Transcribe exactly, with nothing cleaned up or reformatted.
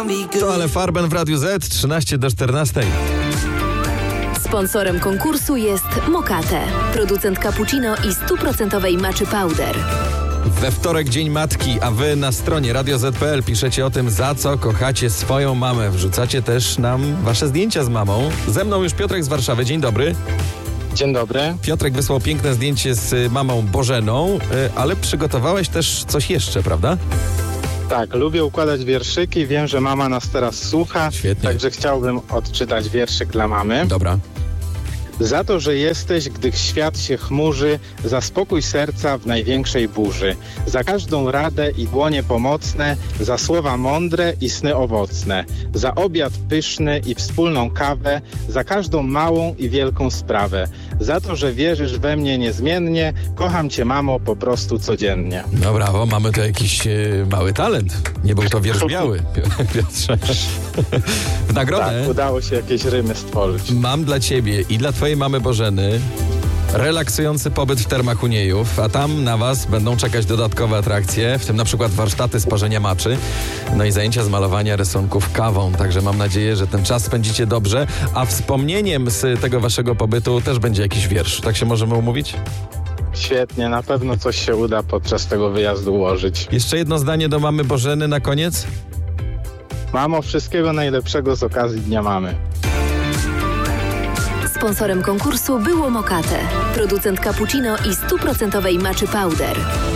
To ale Farben w Radiu Z, trzynaście do czternastej. Sponsorem konkursu jest Mokate, producent cappuccino i stuprocentowej matcha powder. We wtorek Dzień Matki, a wy na stronie radio zet kropka pe el piszecie o tym, za co kochacie swoją mamę. Wrzucacie też nam wasze zdjęcia z mamą. Ze mną już Piotrek z Warszawy. Dzień dobry. Dzień dobry. Piotrek wysłał piękne zdjęcie z mamą Bożeną, ale przygotowałeś też coś jeszcze, prawda? Tak, lubię układać wierszyki. Wiem, że mama nas teraz słucha. Świetnie. Także chciałbym odczytać wierszyk dla mamy. Dobra. Za to, że jesteś, gdy świat się chmurzy, za spokój serca w największej burzy, za każdą radę i dłonie pomocne, za słowa mądre i sny owocne, za obiad pyszny i wspólną kawę, za każdą małą i wielką sprawę, za to, że wierzysz we mnie niezmiennie, kocham cię, mamo, po prostu codziennie. No brawo, mamy tu jakiś e, mały talent. Nie był to wiersz biały, Piotrze. W nagrodę Tak, udało się jakieś rymy stworzyć. mam dla ciebie i dla twojej mamy Bożeny relaksujący pobyt w Termach Uniejów, a tam na was będą czekać dodatkowe atrakcje, w tym na przykład warsztaty z parzenia maczy, no i zajęcia z malowania rysunków kawą. Także mam nadzieję, że ten czas spędzicie dobrze, a wspomnieniem z tego waszego pobytu też będzie jakiś wiersz. Tak się możemy umówić? Świetnie, na pewno coś się uda podczas tego wyjazdu ułożyć. Jeszcze jedno zdanie do mamy Bożeny na koniec. Mamo, wszystkiego najlepszego z okazji Dnia Mamy. Sponsorem konkursu było Mokate, producent cappuccino i stuprocentowej matcha powder.